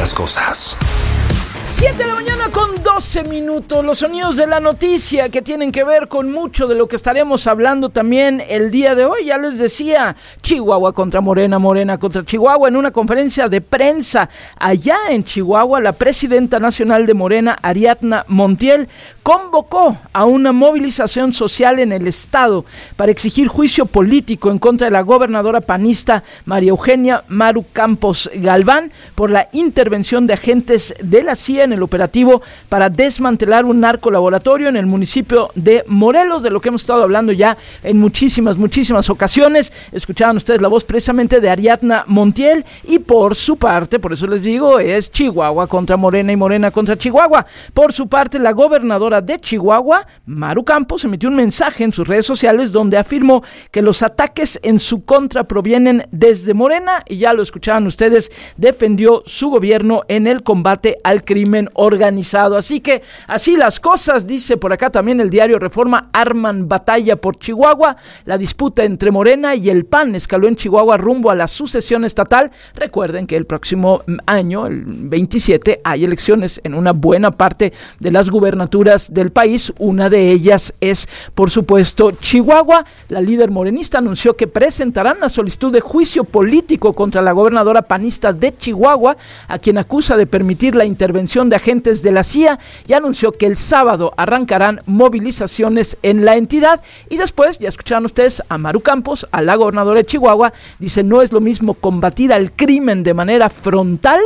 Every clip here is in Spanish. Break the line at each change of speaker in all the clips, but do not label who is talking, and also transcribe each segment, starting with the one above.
las cosas.
7 de la mañana con 12 minutos, los sonidos de la noticia que tienen que ver con mucho de lo que estaremos hablando también el día de hoy. Ya les decía, Chihuahua contra Morena, Morena contra Chihuahua. En una conferencia de prensa allá en Chihuahua, la presidenta nacional de Morena, Ariadna Montiel, convocó a una movilización social en el estado para exigir juicio político en contra de la gobernadora panista María Eugenia Maru Campos Galván por la intervención de agentes de la CIA en el operativo para desmantelar un narcolaboratorio en el municipio de Morelos, de lo que hemos estado hablando ya en muchísimas ocasiones. Escuchaban ustedes la voz precisamente de Ariadna Montiel, y por su parte, por eso les digo, es Chihuahua contra Morena y Morena contra Chihuahua. Por su parte, la gobernadora de Chihuahua, Maru Campos, emitió un mensaje en sus redes sociales donde afirmó que los ataques en su contra provienen desde Morena, y ya lo escuchaban ustedes, defendió su gobierno en el combate al crimen organizado. Así que así las cosas, dice por acá también el diario Reforma, arman batalla por Chihuahua. La disputa entre Morena y el PAN escaló en Chihuahua rumbo a la sucesión estatal. Recuerden que el próximo año, el 27, hay elecciones en una buena parte de las gubernaturas del país. Una de ellas es, por supuesto, Chihuahua. La líder morenista anunció que presentarán la solicitud de juicio político contra la gobernadora panista de Chihuahua, a quien acusa de permitir la intervención de agentes de la CIA, y anunció que el sábado arrancarán movilizaciones en la entidad. Y después, ya escucharon ustedes a Maru Campos, a la gobernadora de Chihuahua, dice: no es lo mismo combatir al crimen de manera frontal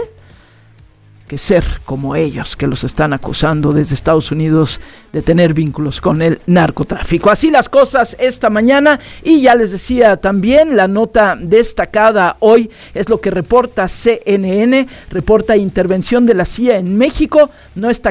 que ser como ellos, que los están acusando desde Estados Unidos de tener vínculos con el narcotráfico. Así las cosas esta mañana. Y ya les decía también, la nota destacada hoy es lo que reporta CNN, reporta intervención de la CIA en México. No está